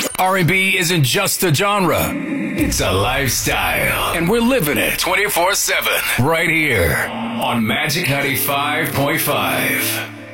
R&B isn't just a genre. It's a lifestyle. And we're living it 24/7 right here on Magic 95.5.